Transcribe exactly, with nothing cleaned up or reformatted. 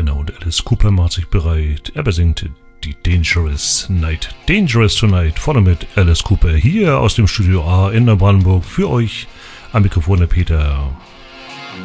genau, und Alice Cooper macht sich bereit. Er besingt die Dangerous Night. Dangerous Tonight, vorne mit Alice Cooper hier aus dem Studio A in der Brandenburg. Für euch am Mikrofon der Peter.